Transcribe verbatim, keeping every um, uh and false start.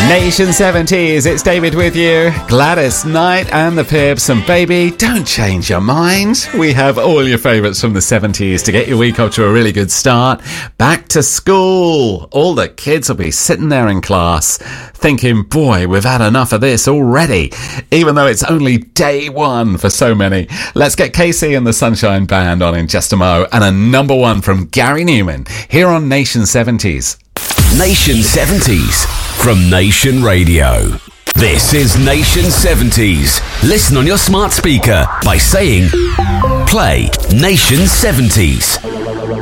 Nation seventies, it's David with you, Gladys Knight and the Pips, and baby, don't change your mind. We have all your favourites from the seventies to get your week off to a really good start. Back to school. All the kids will be sitting there in class thinking, boy, we've had enough of this already, even though it's only day one for so many. Let's get K C and the Sunshine Band on in just a mo, and a number one from Gary Newman here on Nation seventies. Nation seventies from Nation Radio. This is Nation seventies. Listen on your smart speaker by saying, play Nation seventies.